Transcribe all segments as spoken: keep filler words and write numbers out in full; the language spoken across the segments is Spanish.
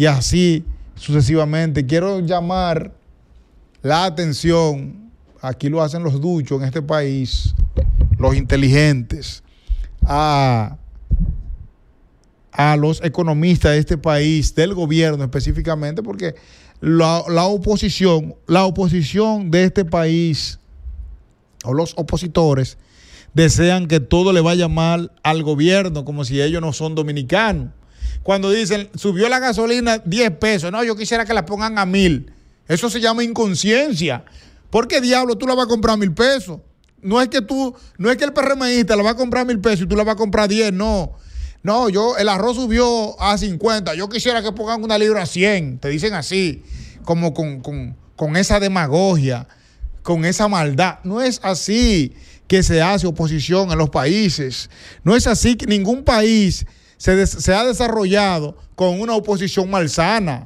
y así sucesivamente. Quiero llamar la atención, aquí lo hacen los duchos en este país, los inteligentes, a, a los economistas de este país, del gobierno específicamente, porque la, la oposición, la oposición de este país, o los opositores, desean que todo le vaya mal al gobierno, como si ellos no son dominicanos. Cuando dicen, subió la gasolina diez pesos, no, yo quisiera que la pongan a mil. Eso se llama inconsciencia. ¿Por qué diablo tú la vas a comprar a mil pesos? No es que tú, no es que el PRMista la va a comprar a mil pesos y tú la vas a comprar a diez, no. No, yo, el arroz subió a cincuenta, yo quisiera que pongan una libra a cien. Te dicen así, como con, con, con esa demagogia, con esa maldad. No es así que se hace oposición en los países. No es así que ningún país se, des, se ha desarrollado con una oposición malsana.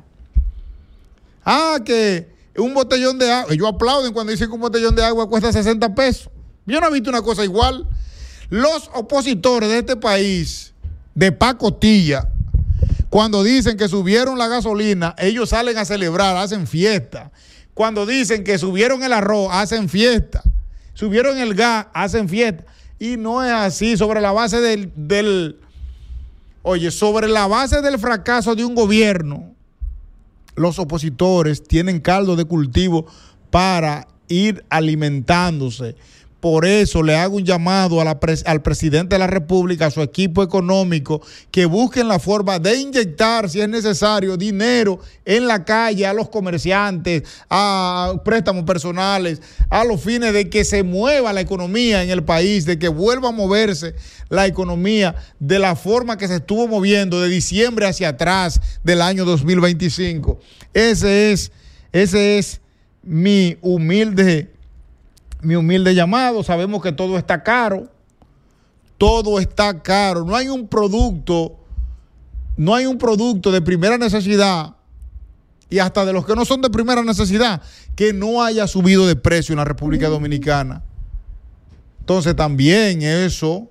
Ah, que un botellón de agua, ellos aplauden cuando dicen que un botellón de agua cuesta sesenta pesos. Yo no he visto una cosa igual. Los opositores de este país, de pacotilla, cuando dicen que subieron la gasolina, ellos salen a celebrar, hacen fiesta. Cuando dicen que subieron el arroz, hacen fiesta. Subieron el gas, hacen fiesta. Y no es así, sobre la base del, del, oye, sobre la base del fracaso de un gobierno, los opositores tienen caldo de cultivo para ir alimentándose. Por eso le hago un llamado a la pres- al presidente de la República, a su equipo económico, que busquen la forma de inyectar, si es necesario, dinero en la calle a los comerciantes, a préstamos personales, a los fines de que se mueva la economía en el país, de que vuelva a moverse la economía de la forma que se estuvo moviendo de diciembre hacia atrás del año dos mil veinticinco. Ese es, ese es mi humilde Mi humilde llamado. Sabemos que todo está caro, todo está caro. No hay un producto, no hay un producto de primera necesidad, y hasta de los que no son de primera necesidad, que no haya subido de precio en la República Dominicana. Entonces también eso,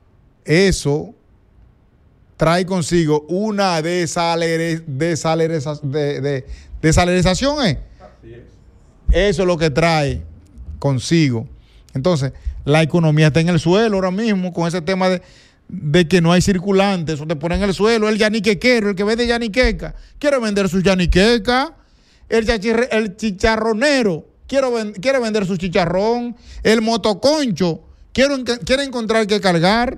eso trae consigo una desalere, desalereza, de, de, desalerización. ¿eh? Así es. Eso es lo que trae consigo. Entonces, la economía está en el suelo ahora mismo con ese tema de, de que no hay circulantes. Eso te pone en el suelo. El yaniquequero, el que vende yaniqueca, quiere vender sus yaniquecas. El, chachirre, el chicharronero quiere, quiere vender su chicharrón. El motoconcho quiere, quiere encontrar que cargar.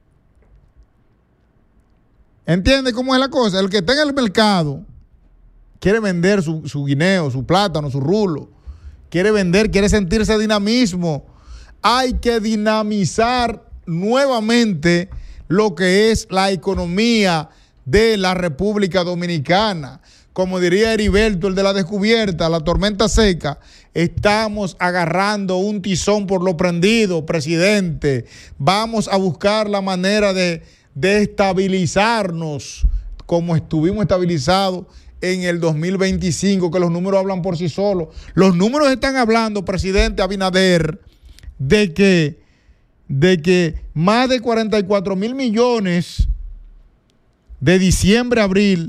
¿Entiende cómo es la cosa? El que está en el mercado quiere vender su, su guineo, su plátano, su rulo. Quiere vender, quiere sentirse dinamismo. Hay que dinamizar nuevamente lo que es la economía de la República Dominicana. Como diría Heriberto, el de la descubierta, la tormenta seca, estamos agarrando un tizón por lo prendido, presidente. Vamos a buscar la manera de, de estabilizarnos como estuvimos estabilizados en el dos mil veinticinco, que los números hablan por sí solos. Los números están hablando, presidente Abinader, de que, de que más de cuarenta y cuatro mil millones de diciembre a abril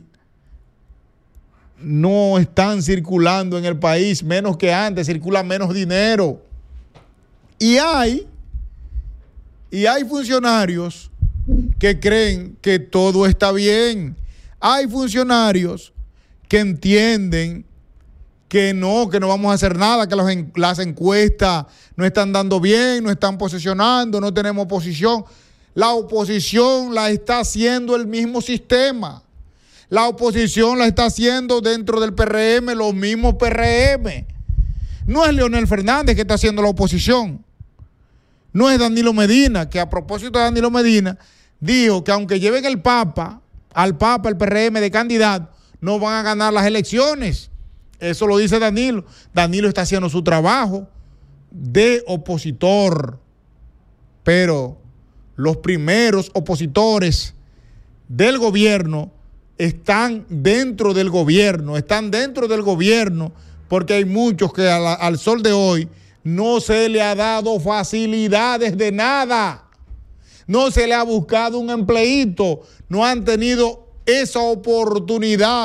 no están circulando en el país, menos que antes, circula menos dinero. Y hay, y hay funcionarios que creen que todo está bien. Hay funcionarios que entienden que no, que no vamos a hacer nada, que los en, las encuestas no están dando bien, no están posicionando, no tenemos oposición. La oposición la está haciendo el mismo sistema. La oposición la está haciendo dentro del P R M, los mismos P R M. No es Leonel Fernández que está haciendo la oposición. No es Danilo Medina, que a propósito de Danilo Medina, dijo que aunque lleven el Papa, al Papa, el P R M de candidato, no van a ganar las elecciones. Eso lo dice Danilo. Danilo está haciendo su trabajo de opositor. Pero los primeros opositores del gobierno están dentro del gobierno, están dentro del gobierno, porque hay muchos que al, al sol de hoy no se le ha dado facilidades de nada. No se le ha buscado un empleíto, no han tenido esa oportunidad.